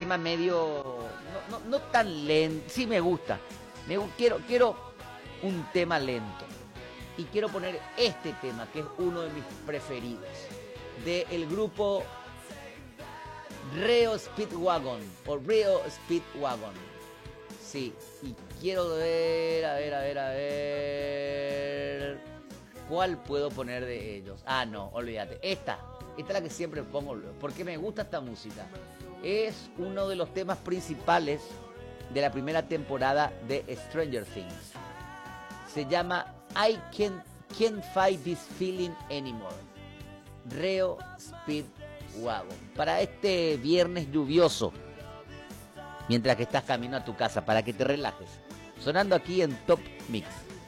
tema medio... No tan lento. Sí me gusta. Quiero un tema lento. Y quiero poner este tema, que es uno de mis preferidos. Del grupo Reo Speedwagon. O Reo Speedwagon. Sí. Y quiero ver... A ver... ¿Cuál puedo poner de ellos? Ah, no, olvídate. Esta es la que siempre pongo, porque me gusta esta música. Es uno de los temas principales de la primera temporada de Stranger Things. Se llama I Can't Fight This Feeling Anymore. Reo Speedwagon. Para este viernes lluvioso, mientras que estás camino a tu casa, para que te relajes. Sonando aquí en Top Mix.